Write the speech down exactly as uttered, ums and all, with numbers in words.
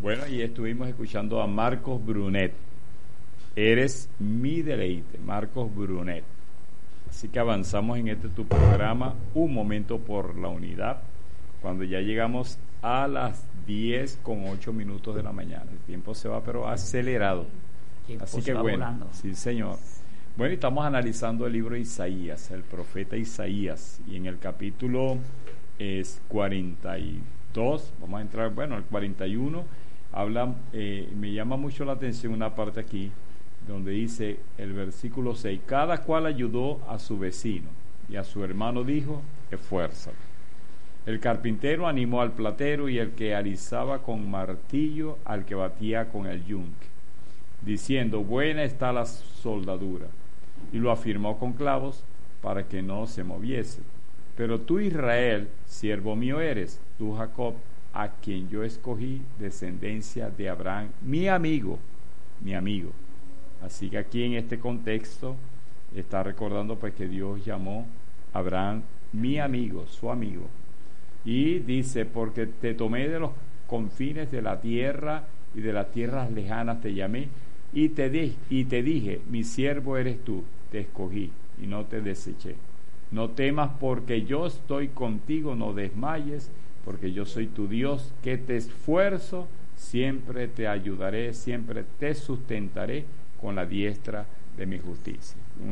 Bueno, y estuvimos escuchando a Marcos Brunet. Eres mi deleite, Marcos Brunet. Así que avanzamos en este tu programa, Un Momento por la Unidad, cuando ya llegamos a las diez con ocho minutos de la mañana. El tiempo se va, pero acelerado. Así que bueno, volando. Sí, señor. Bueno, y estamos analizando el libro de Isaías, el profeta Isaías, y en el capítulo es cuarenta y dos, vamos a entrar, bueno, el cuarenta y uno, habla, eh, me llama mucho la atención una parte aquí, donde dice el versículo seis, cada cual ayudó a su vecino, y a su hermano dijo, esfuérzate. El carpintero animó al platero, y el que alisaba con martillo al que batía con el yunque, diciendo, buena está la soldadura, y lo afirmó con clavos para que no se moviese. Pero tú, Israel, siervo mío eres, tú, Jacob, a quien yo escogí, descendencia de Abraham, mi amigo, mi amigo. Así que aquí en este contexto está recordando pues que Dios llamó a Abraham mi amigo, su amigo. Y dice, porque te tomé de los confines de la tierra y de las tierras lejanas te llamé, y te, di, y te dije, mi siervo eres tú, te escogí y no te deseché. No temas porque yo estoy contigo, no desmayes, porque yo soy tu Dios, que te esfuerzo, siempre te ayudaré, siempre te sustentaré con la diestra de mi justicia.